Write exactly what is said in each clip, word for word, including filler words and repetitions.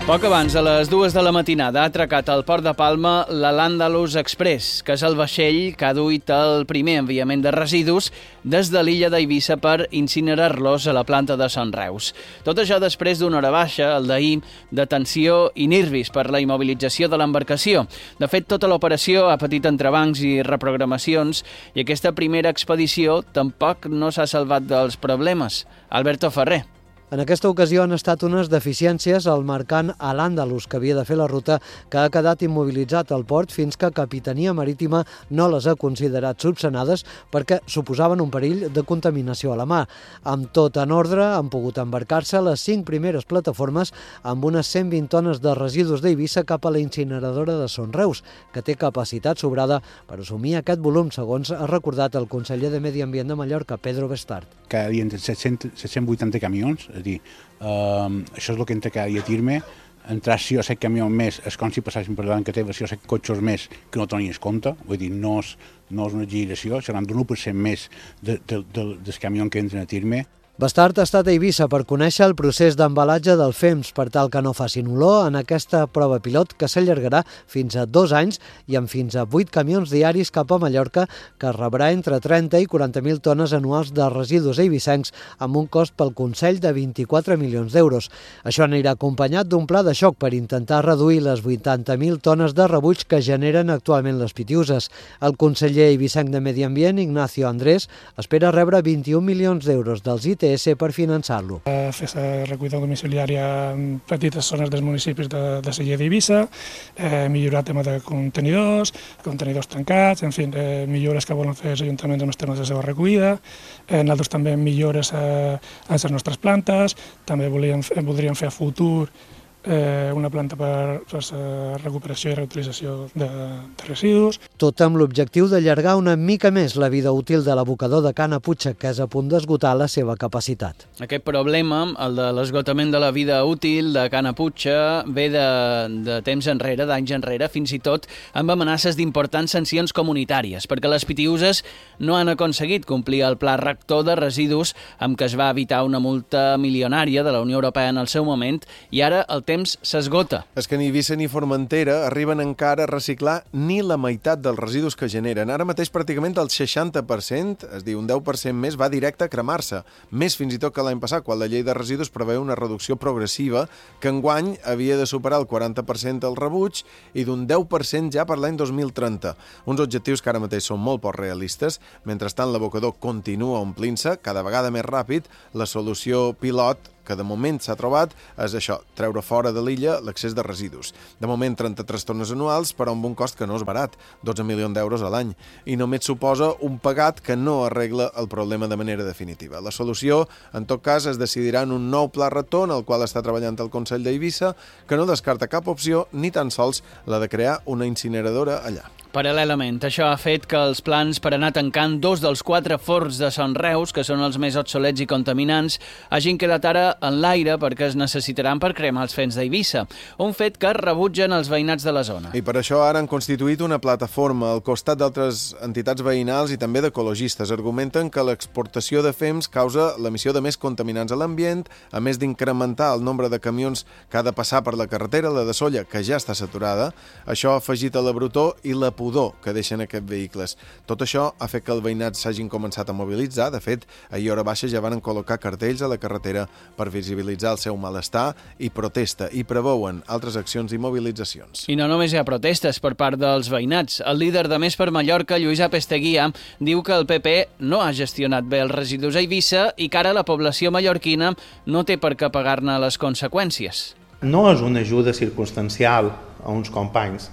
Poc abans de les dues de la matinada ha atracat al port de Palma l'Al-Àndalus Express, que és el vaixell que ha duit el primer enviament de residus des de l'illa d'Eivissa per incinerar-los a la planta de Son Reus. Tot això després d'una hora baixa, el d'ahir, de tensió i nervis per la immobilització de l'embarcació. De fet, tota l'operació ha patit entrebancs i reprogramacions i aquesta primera expedició tampoc no s'ha salvat dels problemes. Alberto Ferrer. En aquesta ocasió han estat unes deficiències al mercant Al-Àndalus, que havia de fer la ruta, que ha quedat immobilitzat al port fins que Capitania Marítima no les ha considerat subsanades perquè suposaven un perill de contaminació a la mar. Amb tot en ordre, han pogut embarcar-se les cinc primeres plataformes amb unes cent vint tones de residus d'Eivissa cap a la incineradora de Son Reus, que té capacitat sobrada per assumir aquest volum, segons ha recordat el conseller de Medi Ambient de Mallorca, Pedro Bestart. Cada dia entre set-cents a set-cents vuitanta camions, és a dir, eh, això és el que entra cada dia a Tirme. Entrar sis o set camions més és com si passessin per davant que té sis o set cotxes més que no tenies compte, vull dir, no és, no és una exageració, seran d'un u per cent més de, de, de, dels camions que entren a Tirme. Bestart ha estat a Eivissa per conèixer el procés d'embalatge del fems per tal que no facin olor en aquesta prova pilot que s'allargarà fins a dos anys i amb fins a vuit camions diaris cap a Mallorca, que rebrà entre trenta i quaranta mil tones anuals de residus eivissencs amb un cost pel Consell de vint-i-quatre milions d'euros. Això anirà acompanyat d'un pla de xoc per intentar reduir les vuitanta mil tones de rebuig que generen actualment les pitiuses. El conseller eivissenc de Medi Ambient, Ignacio Andrés, espera rebre vint-i-un milions d'euros dels I T S per finançar-lo. Fer la recollida domiciliària en petites zones dels municipis de, de Sella d'Eivissa, eh, millorar el tema de contenidors, contenidors tancats, en fi, eh, millores que volen fer els ajuntaments en els temes de la seva recollida. Eh, nosaltres també millores a, a les nostres plantes, també volíem, voldríem fer a futur Eh, una planta per, per la recuperació i reutilització de, de residus. Tot amb l'objectiu d'allargar una mica més la vida útil de l'abocador de Cana Putxa, que és a punt d'esgotar la seva capacitat. Aquest problema, el de l'esgotament de la vida útil de Cana Putxa, ve de, de temps enrere, d'anys enrere, fins i tot amb amenaces d'importants sancions comunitàries, perquè les pitiuses no han aconseguit complir el pla rector de residus amb què es va evitar una multa milionària de la Unió Europea en el seu moment, i ara el temps s'esgota. És que ni Eivissa ni Formentera arriben encara a reciclar ni la meitat dels residus que generen. Ara mateix pràcticament el seixanta per cent, és a dir, un deu per cent més, va directe a cremar-se. Més fins i tot que l'any passat, quan la llei de residus preveu una reducció progressiva que enguany havia de superar el quaranta per cent del rebuig i d'un deu per cent ja per l'any dos mil trenta. Uns objectius que ara mateix són molt poc realistes. Mentrestant, l'abocador continua omplint-se cada vegada més ràpid. La solució pilot que de moment s'ha trobat és això, treure fora de l'illa l'accés de residus. De moment trenta-tres tones anuals, però amb un cost que no és barat, dotze milions d'euros a l'any, i només suposa un pagat que no arregla el problema de manera definitiva. La solució, en tot cas, es decidirà en un nou pla rector en el qual està treballant el Consell d'Eivissa, que no descarta cap opció, ni tan sols la de crear una incineradora allà. Paral·lelament, això ha fet que els plans per anar tancant dos dels quatre forns de Son Reus, que són els més obsolets i contaminants, hagin quedat ara en l'aire perquè es necessitaran per cremar els fems d'Eivissa, un fet que rebutgen els veïnats de la zona. I per això ara han constituït una plataforma al costat d'altres entitats veïnals i també d'ecologistes. Argumenten que l'exportació de fems causa l'emissió de més contaminants a l'ambient, a més d'incrementar el nombre de camions que ha de passar per la carretera, la de Sóller, que ja està saturada. Això ha afegit a la brutor i la pudor que deixen aquests vehicles. Tot això ha fet que els veïnats s'hagin començat a mobilitzar. De fet, ahir a hora baixa ja van col·locar cartells a la carretera per visibilitzar el seu malestar i protesta, i preveuen altres accions i mobilitzacions. I no només hi ha protestes per part dels veïnats. El líder de Més per Mallorca, Lluís Apesteguia, diu que el P P no ha gestionat bé els residus a Eivissa i que ara la població mallorquina no té per què pagar-ne les conseqüències. No és una ajuda circumstancial a uns companys,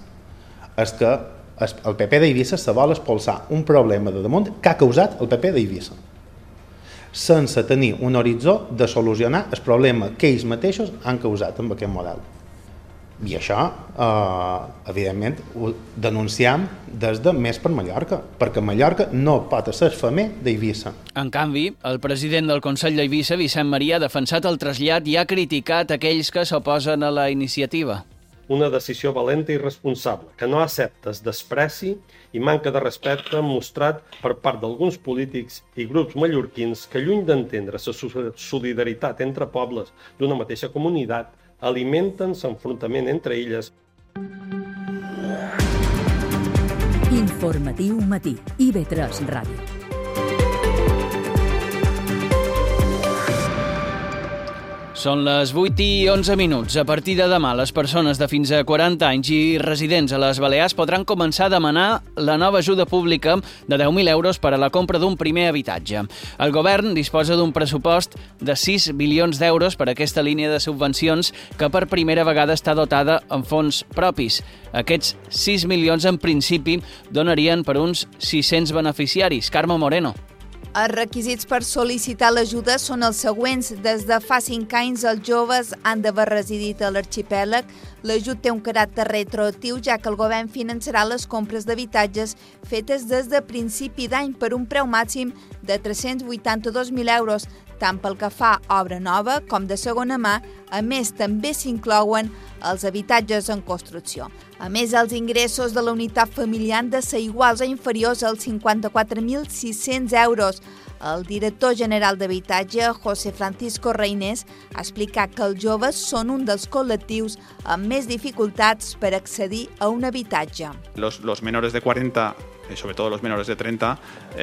és que el P P d'Eivissa se vol expulsar un problema de damunt que ha causat el P P d'Eivissa, sense tenir un horitzó de solucionar el problema que ells mateixos han causat amb aquest model. I això, eh, evidentment, ho denunciem des de Més per Mallorca, perquè Mallorca no pot ser femer d'Eivissa. En canvi, el president del Consell d'Eivissa, Vicent Maria, ha defensat el trasllat i ha criticat aquells que s'oposen a la iniciativa. Una decisió valenta i responsable, que no accepta el despreci i manca de respecte mostrat per part d'alguns polítics i grups mallorquins que, lluny d'entendre la solidaritat entre pobles d'una mateixa comunitat, alimenten l'enfrontament entre illes. Informatiu matí, I V tres Ràdio. Són les vuit i onze minuts. A partir de demà, les persones de fins a quaranta anys i residents a les Balears podran començar a demanar la nova ajuda pública de deu mil euros per a la compra d'un primer habitatge. El govern disposa d'un pressupost de sis bilions d'euros per a aquesta línia de subvencions que per primera vegada està dotada amb fons propis. Aquests sis milions, en principi, donarien per uns sis-cents beneficiaris. Carme Moreno. Els requisits per sol·licitar l'ajuda són els següents. Des de fa cinc anys, els joves han d'haver residit a l'arxipèlag. L'ajut té un caràcter retroactiu, ja que el govern finançarà les compres d'habitatges fetes des de principi d'any per un preu màxim de tres-cents vuitanta-dos mil euros, tant pel que fa a obra nova com de segona mà. A més, també s'inclouen els habitatges en construcció. A més, els ingressos de la unitat familiar han de ser iguals o inferiors als cinquanta-quatre mil sis-cents euros. El director general d'Habitatge, José Francisco Reynés, ha explicat que els joves són un dels col·lectius amb més dificultats per accedir a un habitatge. Los, los menores de cuarenta, sobre todo los menores de treinta,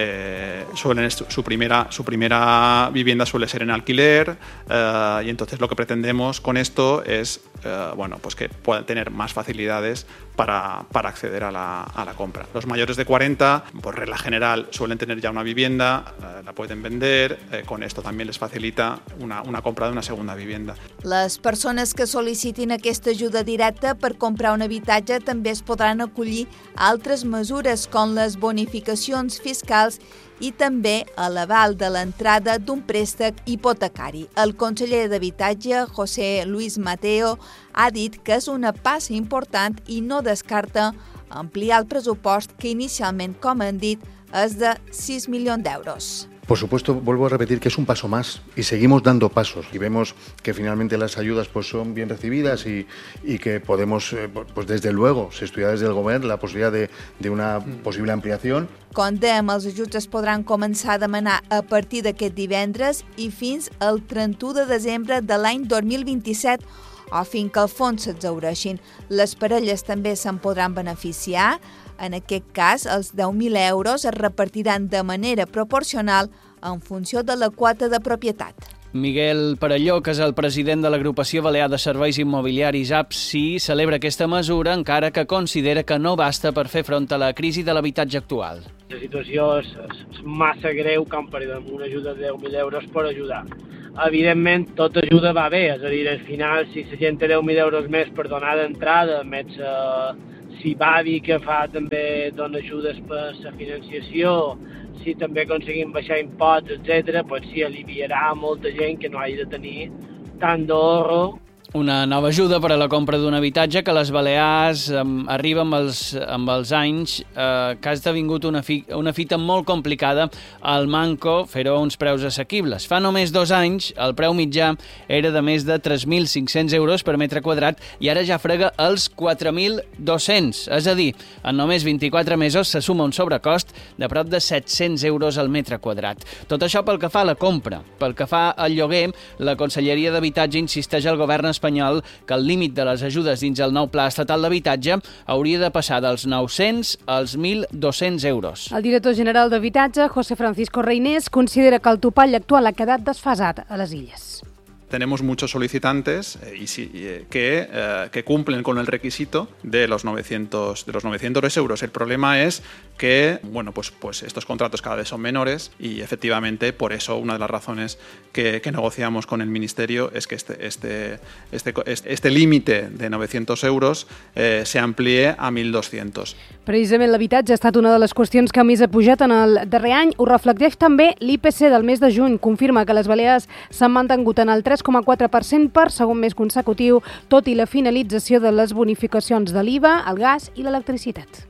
eh, suelen su primera, su primera vivienda suele ser en alquiler, eh, y entonces lo que pretendemos con esto es eh, bueno, pues que puedan tener más facilidades para, para acceder a la, a la compra. Los mayores de cuarenta, por regla general, suelen tener ya una vivienda, eh, la pueden vender, eh, con esto también les facilita una, una compra de una segunda vivienda. Les persones que sol·licitin aquesta ajuda directa per comprar un habitatge també es podran acollir a altres mesures com les bonificacions fiscals i també a l'aval de l'entrada d'un préstec hipotecari. El conseller d'Habitatge, José Luis Mateo, ha dit que és una passa important i no descarta ampliar el pressupost que inicialment, com han dit, és de sis milions d'euros. Por supuesto, vuelvo a repetir que es un paso más y seguimos dando pasos y vemos que finalmente las ayudas pues, son bien recibidas y, y que podemos, eh, pues desde luego, se estudia desde el Govern la posibilidad de, de una posible ampliación. Com dèiem, els ajuts es podran començar a demanar a partir d'aquest divendres i fins al trenta-u de desembre de l'any dos mil vint-i-set o fins que el fons s'exhaureixin. Les parelles també se'n podran beneficiar. En aquest cas, els deu mil euros es repartiran de manera proporcional en funció de la quota de propietat. Miguel Perelló, que és el president de l'Agrupació Balear de Serveis Immobiliaris A B S I, celebra aquesta mesura, encara que considera que no basta per fer front a la crisi de l'habitatge actual. La situació és, és massa greu com per una ajuda de deu mil euros per ajudar. Evidentment, tota ajuda va bé, és a dir, al final, si la gent té deu mil euros més per donar d'entrada, més eh, si va dir que fa també dona ajudes per la financiació, si també aconseguim baixar imposts, etcètera, doncs sí, aliviarà molta gent que no hagi de tenir tant d'ahorro. Una nova ajuda per a la compra d'un habitatge que les Balears eh, arriba amb els, amb els anys, eh, que ha esdevingut una, fi, una fita molt complicada al manco fer-ho a uns preus assequibles. Fa només dos anys el preu mitjà era de més de tres mil cinc-cents euros per metre quadrat i ara ja frega els quatre mil dos-cents. És a dir, en només vint-i-quatre mesos se suma un sobrecost de prop de set-cents euros al metre quadrat. Tot això pel que fa a la compra. Pel que fa al lloguer, la Conselleria d'Habitatge insisteix al govern espanyol que el límit de les ajudes dins el nou Pla Estatal d'Habitatge hauria de passar dels nou-cents als mil dos-cents euros. El director general d'Habitatge, José Francisco Reynés, considera que el topall actual ha quedat desfasat a les illes. Tenemos muchos solicitantes eh, y si, eh, que, eh, que cumplen con el requisito de los novecientos, de los novecientos euros. El problema es que bueno, pues, pues estos contratos cada vez son menores y efectivamente por eso una de las razones que, que negociamos con el Ministerio es que este, este, este, este, este límite de novecientos euros eh, se amplíe a mil doscientos. Precisament l'habitatge ha estat una de les qüestions que més ha pujat en el darrer any. Ho reflecteix també l'I P C del mes de juny. Confirma que les Balears s'han mantingut en el tres coma quatre per cent per segon mes consecutiu, tot i la finalització de les bonificacions de l'I V A, el gas i l'electricitat.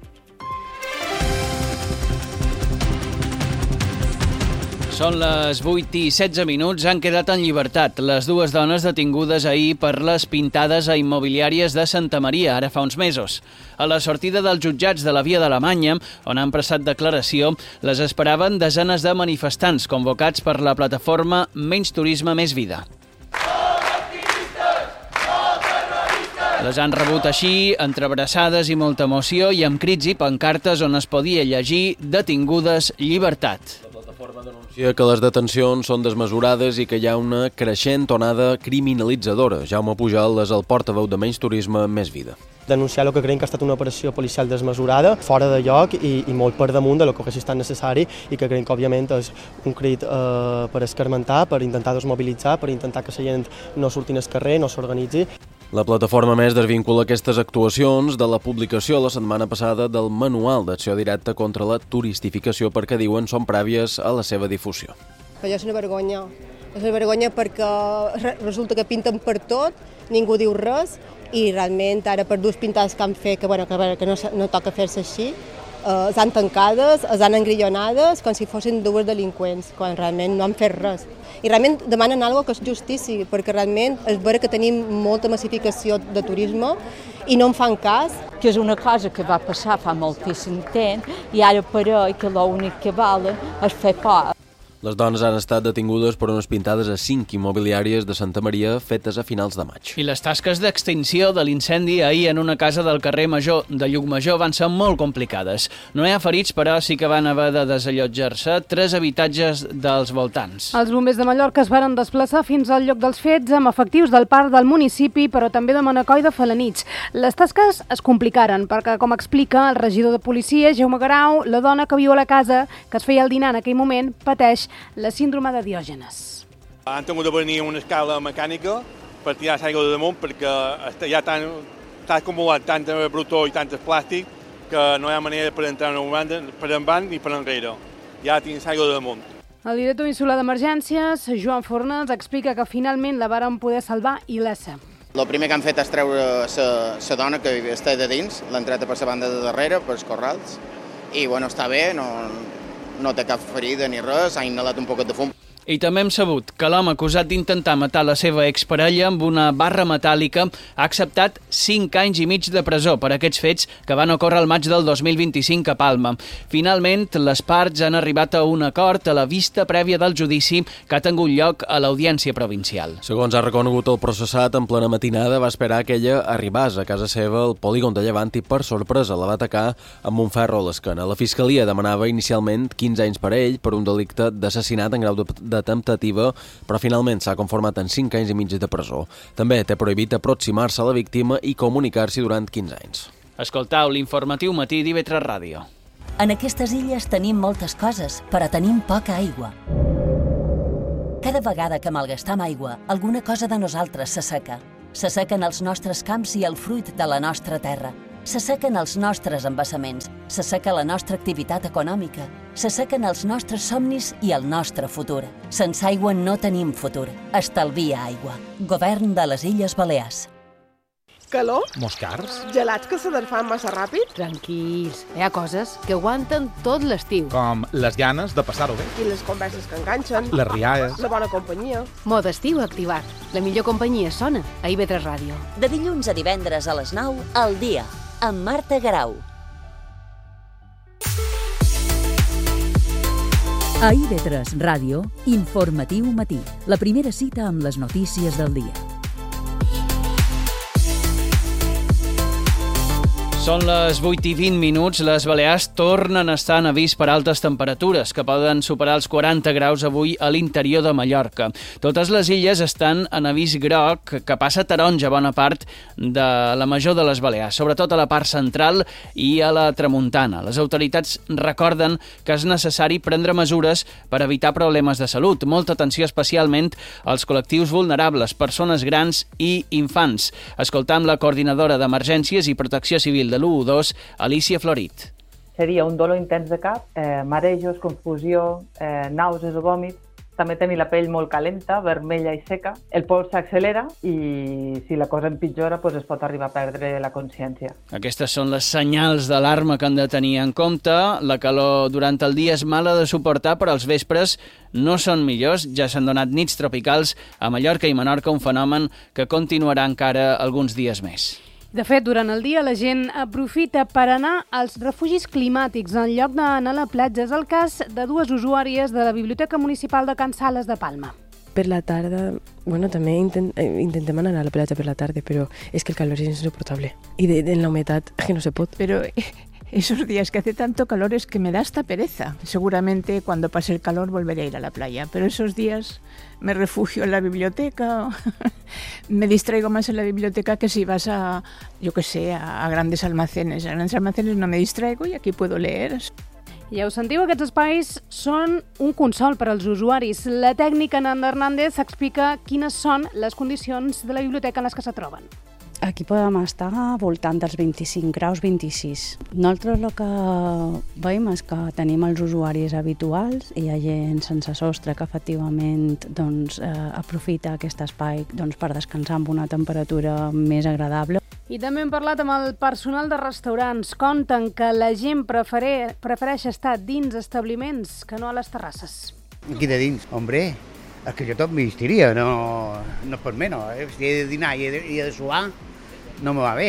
Són les vuit i setze minuts, han quedat en llibertat les dues dones detingudes ahir per les pintades a immobiliàries de Santa Maria, ara fa uns mesos. A la sortida dels jutjats de la Via d'Alemanya, on han prestat declaració, les esperaven desenes de manifestants convocats per la plataforma Menys Turisme, Més Vida. Som activistes! Les han rebut així, entre abraçades i molta emoció i amb crits i pancartes on es podia llegir "Detingudes, llibertat". La plataforma denuncia que les detencions són desmesurades i que hi ha una creixent onada criminalitzadora. Jaume Pujol és el portaveu de Menys Turisme, Més Vida. Denunciar el que creiem que ha estat una operació policial desmesurada, fora de lloc i, i molt per damunt de lo que hagués estat necessari i que creiem que, òbviament, és un crit eh, per escarmentar, per intentar desmobilitzar, per intentar que la gent no surti al carrer, no s'organitzi. La plataforma Més desvincula aquestes actuacions de la publicació la setmana passada del Manual d'Acció Directa contra la Turistificació perquè diuen són prèvies a la seva difusió. Però és una vergonya. És una vergonya perquè resulta que pinten per tot, ningú diu res i realment ara per dues pintades que han fet, que, bueno, que, que no, no toca fer-se així, eh, les han tancades, les han engrillonades com si fossin dues delinqüents, quan realment no han fet res. I realment demanen alguna que és justícia, perquè realment és vera que tenim molta massificació de turisme i no en fan cas. Que és una cosa que va passar fa moltíssim temps i ara pareix que l'únic que val és fer por. Les dones han estat detingudes per unes pintades a cinc immobiliàries de Santa Maria fetes a finals de maig. I les tasques d'extinció de l'incendi ahir en una casa del carrer Major de Llucmajor van ser molt complicades. No hi ha ferits, però sí que van haver de desallotjar-se tres habitatges dels voltants. Els bombers de Mallorca es varen desplaçar fins al lloc dels fets amb efectius del parc del municipi, però també de Manacor i de Felanitx. Les tasques es complicaren perquè, com explica el regidor de policia, Jaume Garau, la dona que viu a la casa, que es feia el dinar en aquell moment, pateix la síndrome de Diògenes. Han tingut de venir una escala mecànica per tirar l'aigua de damunt perquè ja està acumulat tanta brutó i tant plàstic que no hi ha manera per entrar per endavant ni per enrere. Ja tens aigua de damunt. El director insular d'Emergències, Joan Fornes, explica que finalment la varen poder salvar il·lesa. El primer que han fet és treure la dona que està de dins, l'han tret per la banda de darrere, pels corrals, i bueno, està bé, no... no té cap ferida ni res, ha inhalat un poquet de fum. I també hem sabut que l'home acusat d'intentar matar la seva exparella amb una barra metàl·lica ha acceptat cinc anys i mig de presó per aquests fets que van ocórrer el maig del dos mil vint-i-cinc a Palma. Finalment, les parts han arribat a un acord a la vista prèvia del judici que ha tingut lloc a l'Audiència Provincial. Segons ha reconegut el processat, en plena matinada va esperar que ella arribés a casa seva al polígon de Llevant i per sorpresa la va atacar amb un ferro a l'esquena. La Fiscalia demanava inicialment quinze anys per ell per un delicte d'assassinat en grau de de temptativa, però finalment s'ha conformat en cinc anys i mig de presó. També té prohibit aproximar-se a la víctima i comunicar-s'hi durant quinze anys. Escoltau l'informatiu matí d'I V tres Ràdio. En aquestes illes tenim moltes coses, però tenim poca aigua. Cada vegada que malgastam aigua, alguna cosa de nosaltres s'asseca. S'assequen els nostres camps i el fruit de la nostra terra. S'assequen els nostres embassaments, s'asseca la nostra activitat econòmica, s'assequen els nostres somnis i el nostre futur. Sense aigua no tenim futur. Estalvia aigua. Govern de les Illes Balears. Calor? Moscars? Gelats que se desfan massa ràpid? Tranquils, hi ha coses que aguanten tot l'estiu. Com les ganes de passar-ho bé. I les converses que enganxen. Les rialles. La bona companyia. Mode estiu activat. La millor companyia sona a I V tres Ràdio. De dilluns a divendres a les nou, al dia, amb Marta Garau. A I V tres Ràdio, informatiu matí. La primera cita amb les notícies del dia. Són les vuit i vint minuts. Les Balears tornen a estar en avís per altes temperatures, que poden superar els quaranta graus avui a l'interior de Mallorca. Totes les illes estan en avís groc, que passa taronja bona part de la major de les Balears, sobretot a la part central i a la tramuntana. Les autoritats recorden que és necessari prendre mesures per evitar problemes de salut. Molta atenció especialment als col·lectius vulnerables, persones grans i infants. Escoltam la coordinadora d'Emergències i Protecció Civil de l'u u dos, Alicia Florit. Seria un dolor intens de cap, eh, marejos, confusió, eh, nàusees o vòmits. També tenir la pell molt calenta, vermella i seca. El pols s'accelera i si la cosa empitjora doncs es pot arribar a perdre la consciència. Aquestes són les senyals d'alarma que han de tenir en compte. La calor durant el dia és mala de suportar, però els vespres no són millors. Ja s'han donat nits tropicals a Mallorca i Menorca, un fenomen que continuarà encara alguns dies més. De fet, durant el dia la gent aprofita per anar als refugis climàtics en lloc d'anar a la platja. És el cas de dues usuàries de la Biblioteca Municipal de Can Sales de Palma. per la tarda, bueno, també intent, eh, intentem anar a la platja per la tarda, però és que el calor és insoportable. I de, de la humitat es que no se pot. Pero esos días que hace tanto calor es que me da hasta pereza. Seguramente cuando pase el calor volveré a ir a la playa, pero esos días me refugio en la biblioteca, me distraigo más en la biblioteca que si vas a, yo qué sé, a, a grandes almacenes. A grandes almacenes no me distraigo y aquí puedo leer. Ja ho sentiu, aquests espais són un consol per als usuaris. La tècnica Nanda Hernández explica quines són les condicions de la biblioteca en les que se troben. Aquí podem estar voltant dels vint-i-cinc graus, vint-i-sis. Nosaltres el que veiem és que tenim els usuaris habituals, hi ha gent sense sostre que efectivament doncs, eh, aprofita aquest espai doncs, per descansar amb una temperatura més agradable. I també hem parlat amb el personal de restaurants. Conten que la gent prefere, prefereix estar dins establiments que no a les terrasses. Aquí de dins, hombre, és que jo tot m'hi estiria, no, no per menys. Eh? Si he de dinar i he de, i he de suar, no me va bé.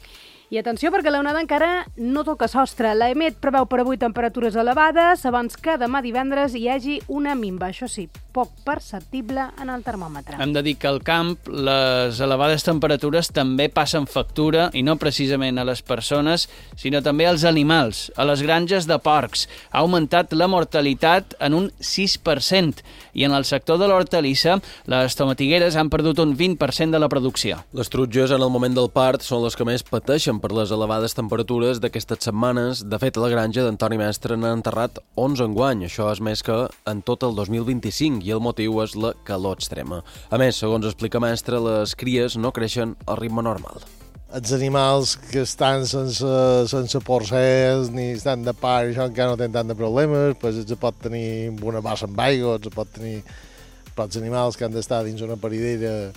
I atenció, perquè la onada encara no toca sostre. La EMET preveu per avui temperatures elevades abans que demà divendres hi hagi una minva, això sí, poc perceptible en el termòmetre. Hem de dir que al camp les elevades temperatures també passen factura, i no precisament a les persones, sinó també als animals. A les granges de porcs ha augmentat la mortalitat en un sis per cent, i en el sector de l'hortalissa les tomatigueres han perdut un vint per cent de la producció. Les truges en el moment del part són les que més pateixen per les elevades temperatures d'aquestes setmanes. De fet, a la granja d'Antoni Mestre n'han enterrat onze enguany. Això és més que en tot el dos mil vint-i-cinc, i el motiu és la calor extrema. A més, segons explica Mestre, les cries no creixen al ritme normal. Els animals que estan sense, sense porcels ni estan de part, això encara no tenen tant de problemes, pues se pot tenir una bassa amb aigua, se pot tenir però els animals que han d'estar dins una paridera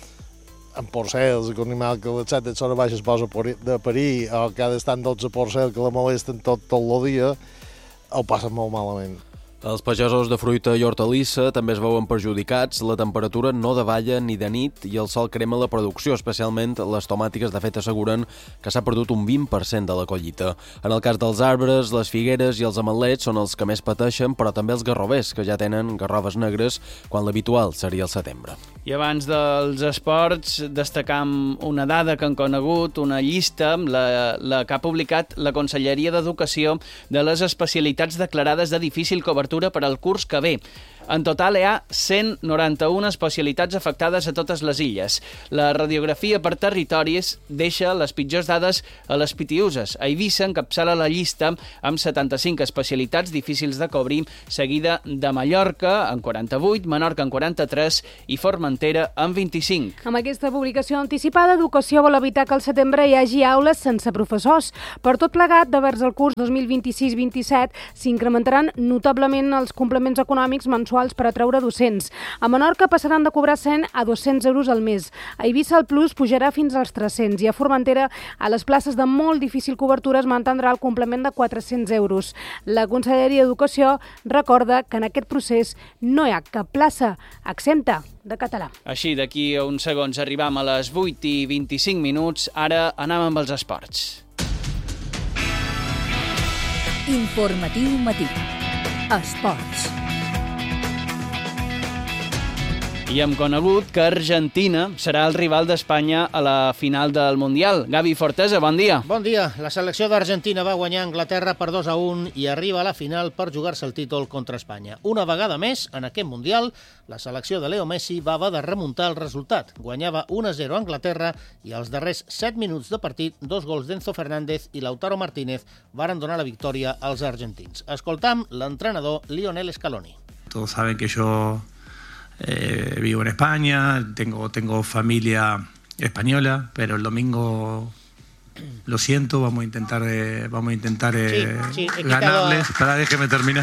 amb porcels, que un animal que a les set d'hora baix es posa de parir, o que ha d'estar amb dotze porcels que la molesten tot, tot el dia, ho passen molt malament. Els pagesos de fruita i hortalissa també es veuen perjudicats. La temperatura no davalla ni de nit i el sol crema la producció, especialment les tomàtiques. De fet, asseguren que s'ha perdut un vint per cent de la collita. En el cas dels arbres, les figueres i els ametlets són els que més pateixen, però també els garrovers, que ja tenen garroves negres, quan l'habitual seria el setembre. I abans dels esports, destacam una dada que han conegut, una llista, la, la que ha publicat la Conselleria d'Educació de les especialitats declarades de difícil cobertura per al curs que ve. En total hi ha cent noranta-una especialitats afectades a totes les illes. La radiografia per territoris deixa les pitjors dades a les Pitiuses. A Eivissa encapçala la llista amb setanta-cinc especialitats difícils de cobrir, seguida de Mallorca en quaranta-vuit, Menorca en quaranta-tres i Formentera en vint-i-cinc. Amb aquesta publicació anticipada, Educació vol evitar que al setembre hi hagi aules sense professors. Per tot plegat, de vers el curs dos mil vint-i-sis vint-i-set s'incrementaran notablement els complements econòmics mensuals per atraure docents. A Menorca passaran de cobrar cent a dos-cents euros al mes. A Eivissa el plus pujarà fins als tres-cents i a Formentera a les places de molt difícil cobertura es mantindrà el complement de quatre-cents euros. La Conselleria d'Educació recorda que en aquest procés no hi ha cap plaça exempta de català. Així, d'aquí a uns segons arribam a les vuit i vint-i-cinc minuts. Ara anem amb els esports. Informatiu matí. Esports. I hem conegut que Argentina serà el rival d'Espanya a la final del Mundial. Gavi Fortesa, bon dia. Bon dia. La selecció d'Argentina va guanyar Anglaterra per dos a un i arriba a la final per jugar-se el títol contra Espanya. Una vegada més, en aquest Mundial, la selecció de Leo Messi va haver de remuntar el resultat. Guanyava un a zero a Anglaterra i als darrers set minuts de partit, dos gols d'Enzo Fernández i Lautaro Martínez varen donar la victòria als argentins. Escoltam l'entrenador Lionel Scaloni. Todos saben que yo Eh, vivo en España, tengo, tengo familia española, pero el domingo, lo siento, vamos a intentar, eh, vamos a intentar eh, sí, sí, ganarles. Para déjeme terminar.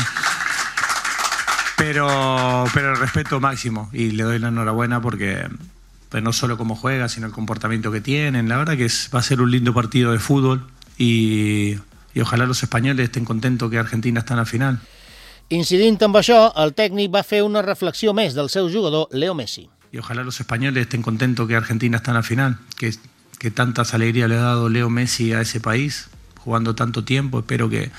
Pero, pero el respeto máximo y le doy la enhorabuena porque pues, no solo cómo juega, sino el comportamiento que tienen. La verdad que es, va a ser un lindo partido de fútbol y, y ojalá los españoles estén contentos que Argentina está en la final. Incidint amb això, el tècnic va fer una reflexió més del seu jugador Leo Messi. Y ojalá los españoles estén contentos que Argentina está en la final, que, que tantas alegrías le ha dado Leo Messi a ese país, jugando tanto tiempo. Espero que,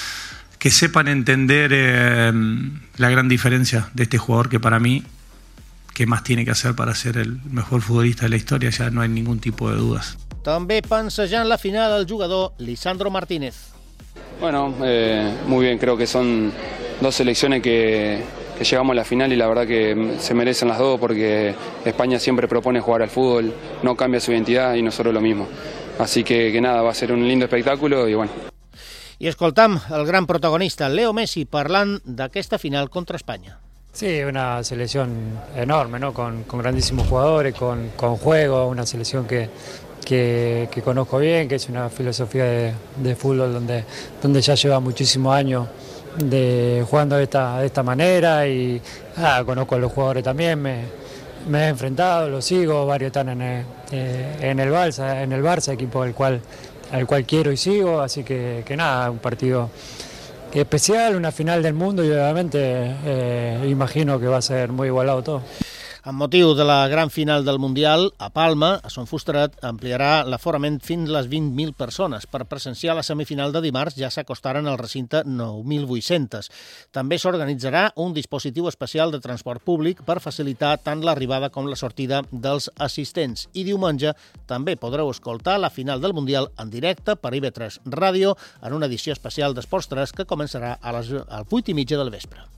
que sepan entender eh, la gran diferencia de este jugador que para mí qué más tiene que hacer para ser el mejor futbolista de la historia, ya no hay ningún tipo de dudas. També pensejant la final el jugador Lisandro Martínez. Bueno, eh, muy bien, creo que son dos selecciones que, que llegamos a la final y la verdad que se merecen las dos porque España siempre propone jugar al fútbol, no cambia su identidad y nosotros lo mismo. Así que, que nada, va a ser un lindo espectáculo y bueno. I escoltam el gran protagonista, Leo Messi, parlant d'aquesta final contra Espanya. Sí, una selección enorme, ¿no? Con, con grandísimos jugadores, con, con juego, una selección que, que, que conozco bien, que es una filosofía de, de fútbol donde, donde ya lleva muchísimos años de, jugando de esta, de esta manera y ah, conozco a los jugadores también, me, me he enfrentado, los sigo, varios están en el, eh, en el Barça, en el Barça, equipo al cual, al cual quiero y sigo, así que, que nada, un partido especial, una final del mundo y obviamente eh, imagino que va a ser muy igualado todo. Amb motiu de la gran final del Mundial, a Palma, a Son Fusterat, ampliarà l'aforament fins a les vint mil persones. Per presenciar la semifinal de dimarts ja s'acostaren al recinte nou mil vuit-cents. També s'organitzarà un dispositiu especial de transport públic per facilitar tant l'arribada com la sortida dels assistents. I diumenge també podreu escoltar la final del Mundial en directe per I V tres Ràdio en una edició especial d'Esports tres que començarà a les vuit i mitja del vespre.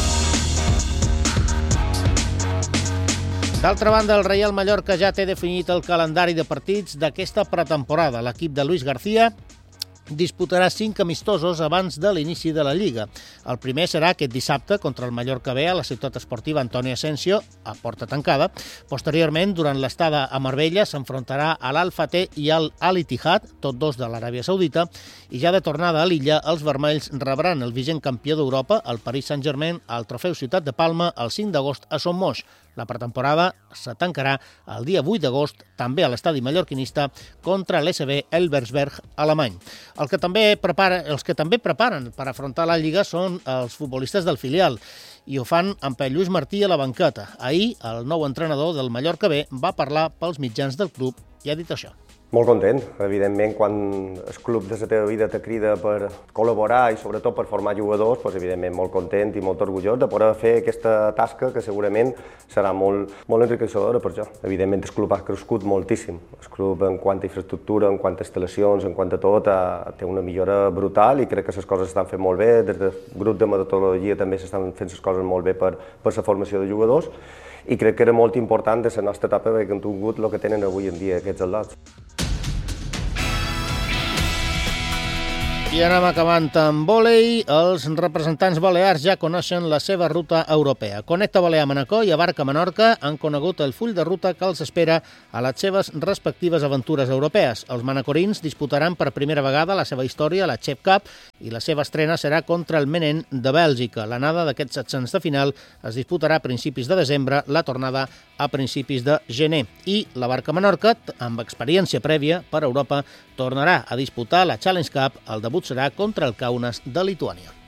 D'altra banda, el Reial Mallorca ja té definit el calendari de partits d'aquesta pretemporada. L'equip de Luis García disputarà cinc amistosos abans de l'inici de la Lliga. El primer serà aquest dissabte contra el Mallorca B a la ciutat esportiva Antoni Asensio, a porta tancada. Posteriorment, durant l'estada a Marbella, s'enfrontarà a l'Al-Fateh i al Al-Ittihad, tots dos de l'Aràbia Saudita, i ja de tornada a l'illa, els vermells rebran el vigent campió d'Europa, el Paris Saint-Germain, al Trofeu Ciutat de Palma, el cinc d'agost a Son Moix. La pretemporada se tancarà el dia vuit d'agost, també a l'estadi mallorquinista, contra l'S B Elversberg alemany. El que també prepara, els que també preparen per afrontar la Lliga són els futbolistes del filial, i ho fan amb Pep Lluís Martí a la banqueta. Ahir, el nou entrenador del Mallorca B va parlar pels mitjans del club i ha dit això. Molt content, evidentment, quan el club de la teva vida te crida per col·laborar i sobretot per formar jugadors, doncs, evidentment molt content i molt orgullós de poder fer aquesta tasca que segurament serà molt, molt enriquecedora per jo. Evidentment el club ha crescut moltíssim. El club en quant a infraestructura, en quant a instal·lacions, en quant a tot, té una millora brutal i crec que les coses s'estan fent molt bé. Des del grup de metodologia també s'estan fent les coses molt bé per, per la formació de jugadors i crec que era molt important de la nostra etapa perquè hem tingut el que tenen avui en dia aquests atlets. I anem acabant amb vòlei. Els representants balears ja coneixen la seva ruta europea. Connecta Balear Manacor i Abarca Menorca han conegut el full de ruta que els espera a les seves respectives aventures europees. Els manacorins disputaran per primera vegada la seva història a la Chep Cup i la seva estrena serà contra el Menen de Bèlgica. L'anada d'aquests setzents de final es disputarà a principis de desembre, la tornada a principis de gener. I l'Abarca Menorca, amb experiència prèvia per Europa, tornarà a disputar la Challenge Cup. El debut serà contra el Kaunas de Lituània.